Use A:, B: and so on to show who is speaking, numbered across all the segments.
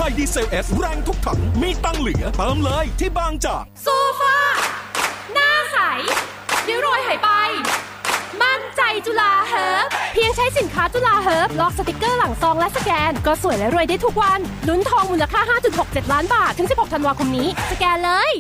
A: ทยดีเซล S แรงทุกถังมีตังเหลือเติมเลยที่บางจาก
B: โซฟาหน้าใสริ้วรอยหายไปมั่นใจจุฬาเฮิร์บเพียงใช้สินค้าจุฬาเฮิร์บลอกสติกเกอร์หลังซองและสแกนก็สวยและรวยได้ทุกวันลุ้นทองมูลค่า 5.67 ล้านบาทถึง16ธันวาคมนี้สแกนเลย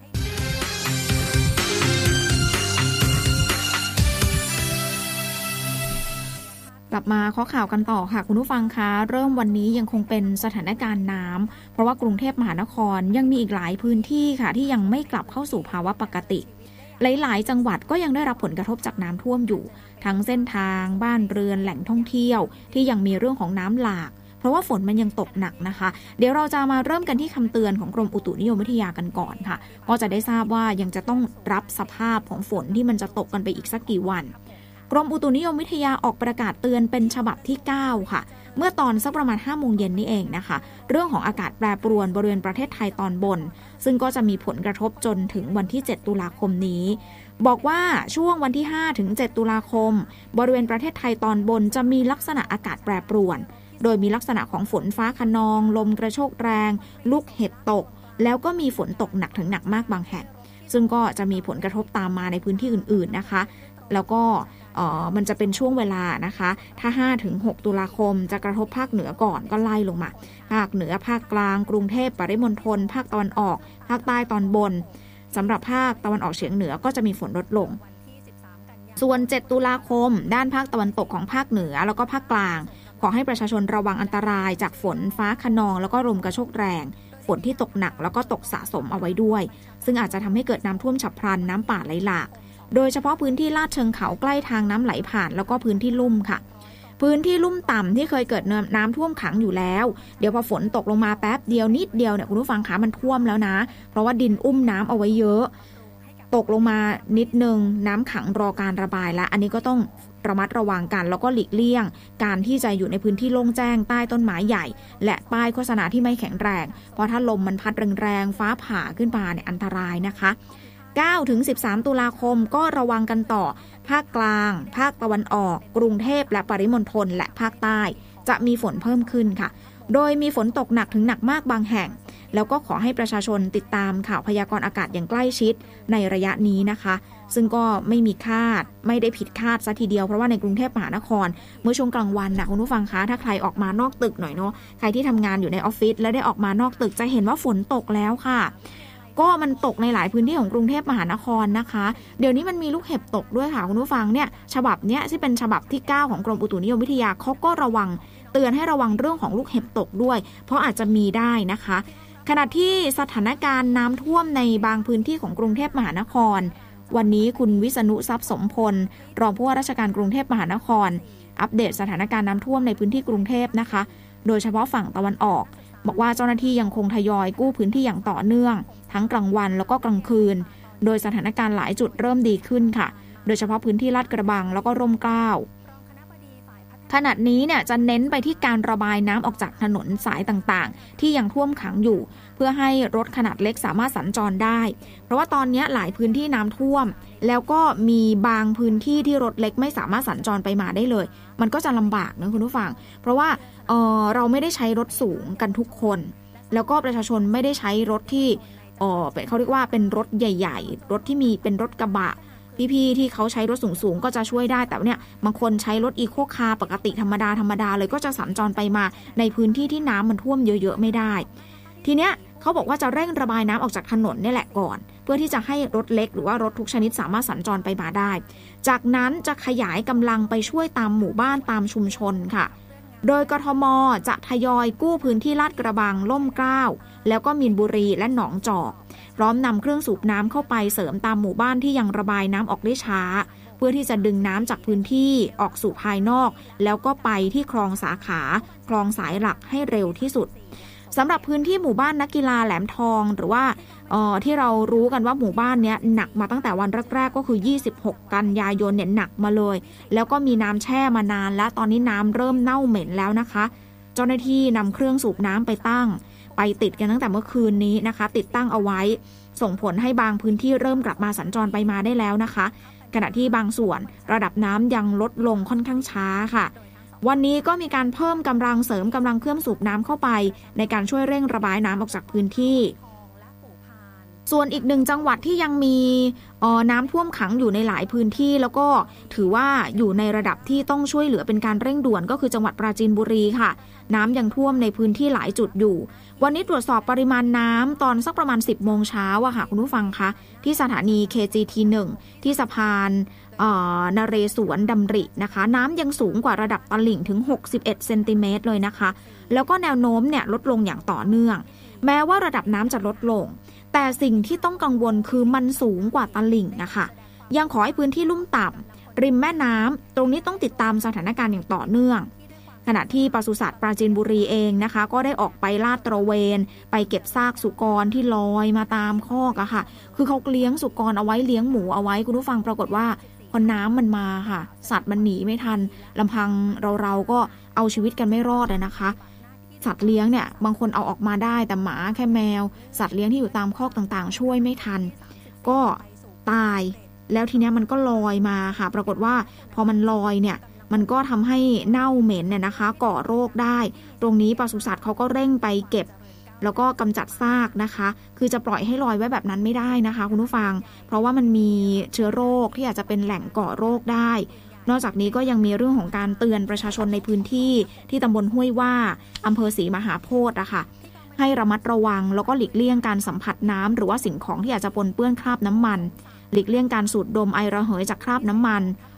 C: กลับมาข้อข่าวกันต่อค่ะคุณผู้ฟังคะเริ่มวันนี้ยังคงเป็นสถานการณ์น้ำเพราะว่ากรุงเทพมหานครยังมีอีกหลายพื้นที่ค่ะที่ยังไม่กลับเข้าสู่ภาวะปกติหลายๆจังหวัดก็ยังได้รับผลกระทบจากน้ำท่วมอยู่ทั้งเส้นทางบ้านเรือนแหล่งท่องเที่ยวที่ยังมีเรื่องของน้ำหลากเพราะว่าฝนมันยังตกหนักนะคะเดี๋ยวเราจะมาเริ่มกันที่คำเตือนของกรมอุตุนิยมวิทยากันก่อนค่ะก็จะได้ทราบว่ายังจะต้องรับสภาพของฝนที่มันจะตกกันไปอีกสักกี่วันกรมอุตุนิยมวิทยาออกประกาศเตือนเป็นฉบับที่9ค่ะเมื่อตอนสักประมาณ 5 โมงเย็นนี่เองนะคะเรื่องของอากาศแปรปรวนบริเวณประเทศไทยตอนบนซึ่งก็จะมีผลกระทบจนถึงวันที่ 7 ตุลาคมนี้บอกว่าช่วงวันที่ 5 ถึง 7 ตุลาคมบริเวณประเทศไทยตอนบนจะมีลักษณะอากาศแปรปรวนโดยมีลักษณะของฝนฟ้าคะนองลมกระโชกแรงลูกเห็บตกแล้วก็มีฝนตกหนักถึงหนักมากบางแห่งซึ่งก็จะมีผลกระทบตามมาในพื้นที่อื่นๆนะคะแล้วก็มันจะเป็นช่วงเวลานะคะถ้า 5-6 ตุลาคมจะกระทบภาคเหนือก่อนก็ไล่ลงมาภาคเหนือภาคกลางกรุงเทพปริมณฑลภาคตะวันออกภาคใต้ตอนบนสำหรับภาคตะวันออกเฉียงเหนือก็จะมีฝนลดลงส่วน 7 ตุลาคมด้านภาคตะวันตกของภาคเหนือแล้วก็ภาคกลางขอให้ประชาชนระวังอันตรายจากฝนฟ้าคะนองแล้วก็ลมกระโชกแรงฝนที่ตกหนักแล้วก็ตกสะสมเอาไว้ด้วยซึ่งอาจจะทำให้เกิดน้ำท่วมฉับพลันน้ำป่าไหลหลากโดยเฉพาะพื้นที่ลาดเชิงเขาใกล้ทางน้ำไหลผ่านแล้วก็พื้นที่ลุ่มค่ะพื้นที่ลุ่มต่ำที่เคยเกิดน้ำท่วมขังอยู่แล้วเดี๋ยวพอฝนตกลงมาแป๊บเดียวนิดเดียวเนี่ยคุณผู้ฟังคะมันท่วมแล้วนะเพราะว่าดินอุ้มน้ำเอาไว้เยอะตกลงมานิดนึงน้ำขังรอการระบายแล้วอันนี้ก็ต้องระมัดระวังกันแล้วก็หลีกเลี่ยงการที่จะอยู่ในพื้นที่โล่งแจ้งใต้ต้นไม้ใหญ่และป้ายโฆษณาที่ไม่แข็งแรงเพราะถ้าลมมันพัดแรงๆฟ้าผ่าขึ้นมาเนี่ยอันตรายนะคะ9-13 ตุลาคมก็ระวังกันต่อภาคกลางภาคตะวันออกกรุงเทพและปริมณฑลและภาคใต้จะมีฝนเพิ่มขึ้นค่ะโดยมีฝนตกหนักถึงหนักมากบางแห่งแล้วก็ขอให้ประชาชนติดตามข่าวพยากรณ์อากาศอย่างใกล้ชิดในระยะนี้นะคะซึ่งก็ไม่มีคาดไม่ได้ผิดคาดซะทีเดียวเพราะว่าในกรุงเทพมหานครเมื่อช่วงกลางวันนะคุณผู้ฟังคะถ้าใครออกมานอกตึกหน่อยเนาะใครที่ทำงานอยู่ในออฟฟิศแล้วได้ออกมานอกตึกจะเห็นว่าฝนตกแล้วค่ะก็มันตกในหลายพื้นที่ของกรุงเทพมหานครนะคะเดี๋ยวนี้มันมีลูกเห็บตกด้วยค่ะคุณผู้ฟังเนี่ยฉบับเนี้ยที่เป็นฉบับที่9ของกรมอุตุนิยมวิทยาเขาก็ระวังเตือนให้ระวังเรื่องของลูกเห็บตกด้วยเพราะอาจจะมีได้นะคะขณะที่สถานการณ์น้ำท่วมในบางพื้นที่ของกรุงเทพมหานครวันนี้คุณวิษณุทรัพย์สมพลรองผู้ว่าราชการกรุงเทพมหานครอัปเดตสถานการณ์น้ำท่วมในพื้นที่กรุงเทพนะคะโดยเฉพาะฝั่งตะวันออกบอกว่าเจ้าหน้าที่ยังคงทยอยกู้พื้นที่อย่างต่อเนื่องทั้งกลางวันแล้วก็กลางคืนโดยสถานการณ์หลายจุดเริ่มดีขึ้นค่ะโดยเฉพาะพื้นที่ลาดกระบังแล้วก็ร่มเกล้าขณะนี้เนี่ยจะเน้นไปที่การระบายน้ำออกจากถนนสายต่างๆที่ยังท่วมขังอยู่เพื่อให้รถขนาดเล็กสามารถสัญจรได้เพราะว่าตอนนี้หลายพื้นที่น้ำท่วมแล้วก็มีบางพื้นที่ที่รถเล็กไม่สามารถสัญจรไปมาได้เลยมันก็จะลำบากนะคุณผู้ฟังเพราะว่าเราไม่ได้ใช้รถสูงกันทุกคนแล้วก็ประชาชนไม่ได้ใช้รถที่เขาเรียกว่าเป็นรถใหญ่ๆรถที่มีเป็นรถกระบะพี่ๆที่เขาใช้รถสูงๆก็จะช่วยได้แต่เนี่ยบางคนใช้รถอีโคคาร์ปกติธรรมดาเลยก็จะสัญจรไปมาในพื้นที่ที่น้ำมันท่วมเยอะๆไม่ได้ทีเนี้ยเขาบอกว่าจะเร่งระบายน้ำออกจากถนนนี่แหละก่อนเพื่อที่จะให้รถเล็กหรือว่ารถทุกชนิดสามารถสัญจรไปมาได้จากนั้นจะขยายกำลังไปช่วยตามหมู่บ้านตามชุมชนค่ะโดยกทม.จะทยอยกู้พื้นที่ลาดกระบังล่มเกล้าแล้วก็มีนบุรีและหนองจอกพร้อมนำเครื่องสูบน้ำเข้าไปเสริมตามหมู่บ้านที่ยังระบายน้ำออกได้ช้าเพื่อที่จะดึงน้ำจากพื้นที่ออกสู่ภายนอกแล้วก็ไปที่คลองสาขาคลองสายหลักให้เร็วที่สุดสำหรับพื้นที่หมู่บ้านนักกีฬาแหลมทองหรือว่าที่เรารู้กันว่าหมู่บ้านนี้หนักมาตั้งแต่วันแรกๆก็คือ26กันยายนเนี่ยหนักมาเลยแล้วก็มีน้ำแช่มานานแล้วตอนนี้น้ำเริ่มเน่าเหม็นแล้วนะคะเจ้าหน้าที่นำเครื่องสูบน้ำไปติดกันตั้งแต่เมื่อคืนนี้นะคะติดตั้งเอาไว้ส่งผลให้บางพื้นที่เริ่มกลับมาสัญจรไปมาได้แล้วนะคะขณะที่บางส่วนระดับน้ำยังลดลงค่อนข้างช้าค่ะวันนี้ก็มีการเพิ่มกำลังเสริมกำลังเครื่องสูบน้ำเข้าไปในการช่วยเร่งระบายน้ำออกจากพื้นที่ส่วนอีกหนึ่งจังหวัดที่ยังมีน้ำท่วมขังอยู่ในหลายพื้นที่แล้วก็ถือว่าอยู่ในระดับที่ต้องช่วยเหลือเป็นการเร่งด่วนก็คือจังหวัดปราจีนบุรีค่ะน้ำยังท่วมในพื้นที่หลายจุดอยู่วันนี้ตรวจสอบปริมาณน้ำตอนสักประมาณ 10 โมงเช้าอะค่ะคุณผู้ฟังคะที่สถานี KGT1 ที่สะพานนเรศวรดำรินะคะน้ำยังสูงกว่าระดับตลิ่งถึง61เซนติเมตรเลยนะคะแล้วก็แนวโน้มเนี่ยลดลงอย่างต่อเนื่องแม้ว่าระดับน้ำจะลดลงแต่สิ่งที่ต้องกังวลคือมันสูงกว่าตลิ่งนะคะยังขอให้พื้นที่ลุ่มต่ำริมแม่น้ำตรงนี้ต้องติดตามสถานการณ์อย่างต่อเนื่องขณะที่ปศุสัตว์ปราจีนบุรีเองนะคะก็ได้ออกไปลาดตระเวนไปเก็บซากสุกรที่ลอยมาตามคอกอะค่ะคือเขาเลี้ยงสุกรเอาไว้เลี้ยงหมูเอาไว้คุณผู้ฟังปรากฏว่าพอน้ำมันมาค่ะสัตว์มันหนีไม่ทันลำพังเราก็เอาชีวิตกันไม่รอดนะคะสัตว์เลี้ยงเนี่ยบางคนเอาออกมาได้แต่หมาแค่แมวสัตว์เลี้ยงที่อยู่ตามคอกต่างๆช่วยไม่ทันก็ตายแล้วทีนี้มันก็ลอยมาค่ะปรากฏว่าพอมันลอยเนี่ยมันก็ทำให้เน่าเหม็นเนี่ยนะคะก่อโรคได้ตรงนี้ปศุสัตว์เขาก็เร่งไปเก็บแล้วก็กำจัดซากนะคะคือจะปล่อยให้ลอยไว้แบบนั้นไม่ได้นะคะคุณผู้ฟังเพราะว่ามันมีเชื้อโรคที่อาจจะเป็นแหล่งก่อโรคได้นอกจากนี้ก็ยังมีเรื่องของการเตือนประชาชนในพื้นที่ที่ตำบลห้วยว่าอำเภอศรีมหาโพธิ์นะคะให้ระมัดระวังแล้วก็หลีกเลี่ยงการสัมผัสน้ำหรือว่าสิ่งของที่อาจจะปนเปื้อนคราบน้ำมันหลีกเลี่ยงการสูดดมไอระเหยจากคราบน้ำมัน